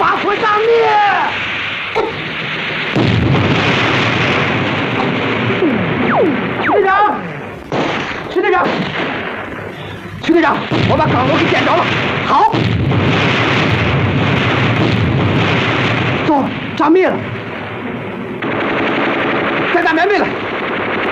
把火炸灭！徐队长，徐队长，徐队长，我把岗楼给点着了。好，走，炸灭了。再打棉被来。